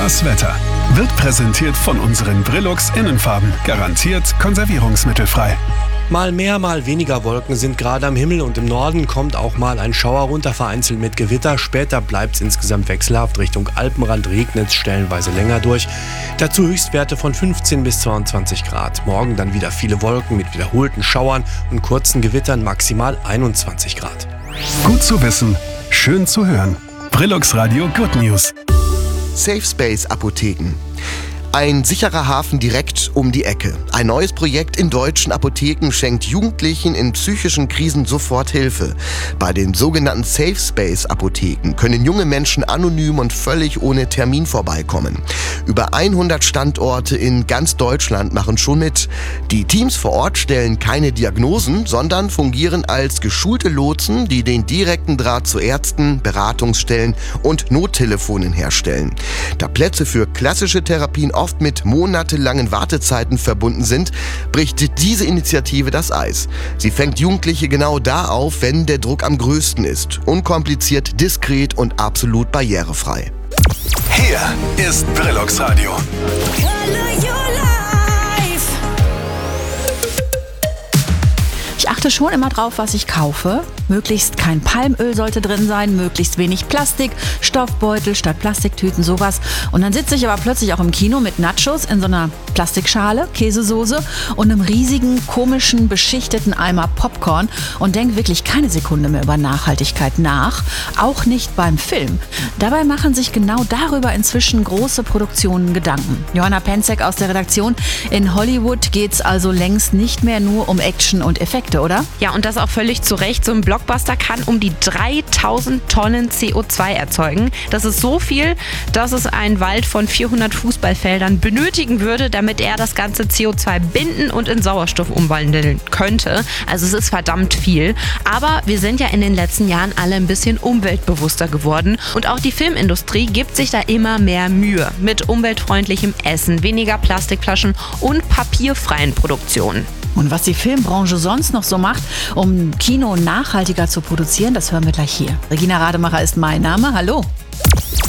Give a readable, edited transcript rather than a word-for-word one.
Das Wetter wird präsentiert von unseren Brillux Innenfarben. Garantiert konservierungsmittelfrei. Mal mehr, mal weniger Wolken sind gerade am Himmel und im Norden kommt auch mal ein Schauer runter, vereinzelt mit Gewitter. Später bleibt es insgesamt wechselhaft. Richtung Alpenrand regnet es stellenweise länger durch. Dazu Höchstwerte von 15 bis 22 Grad. Morgen dann wieder viele Wolken mit wiederholten Schauern und kurzen Gewittern, maximal 21 Grad. Gut zu wissen, schön zu hören. Brillux Radio Good News. Safe Space Apotheken. Ein sicherer Hafen direkt um die Ecke. Ein neues Projekt in deutschen Apotheken schenkt Jugendlichen in psychischen Krisen sofort Hilfe. Bei den sogenannten Safe Space Apotheken können junge Menschen anonym und völlig ohne Termin vorbeikommen. Über 100 Standorte in ganz Deutschland machen schon mit. Die Teams vor Ort stellen keine Diagnosen, sondern fungieren als geschulte Lotsen, die den direkten Draht zu Ärzten, Beratungsstellen und Nottelefonen herstellen. Da Plätze für klassische Therapien oft mit monatelangen Wartezeiten verbunden sind, bricht diese Initiative das Eis. Sie fängt Jugendliche genau da auf, wenn der Druck am größten ist. Unkompliziert, diskret und absolut barrierefrei. Hier ist Brillux Radio. Ich achte schon immer drauf, was ich kaufe. Möglichst kein Palmöl sollte drin sein, möglichst wenig Plastik, Stoffbeutel statt Plastiktüten, sowas. Und dann sitze ich aber plötzlich auch im Kino mit Nachos in so einer Plastikschale, Käsesoße und einem riesigen, komischen, beschichteten Eimer Popcorn und denke wirklich keine Sekunde mehr über Nachhaltigkeit nach, auch nicht beim Film. Dabei machen sich genau darüber inzwischen große Produktionen Gedanken. Johanna Penzek aus der Redaktion: In Hollywood geht's also längst nicht mehr nur um Action und Effekte, oder? Ja, und das auch völlig zu Recht. So ein Blockbuster kann um die 3000 Tonnen CO2 erzeugen. Das ist so viel, dass es einen Wald von 400 Fußballfeldern benötigen würde, damit er das ganze CO2 binden und in Sauerstoff umwandeln könnte. Also es ist verdammt viel. Aber wir sind ja in den letzten Jahren alle ein bisschen umweltbewusster geworden. Und auch die Filmindustrie gibt sich da immer mehr Mühe mit umweltfreundlichem Essen, weniger Plastikflaschen und papierfreien Produktionen. Und was die Filmbranche sonst noch so macht, um Kino nachhaltiger zu produzieren, das hören wir gleich hier. Regina Rademacher ist mein Name. Hallo.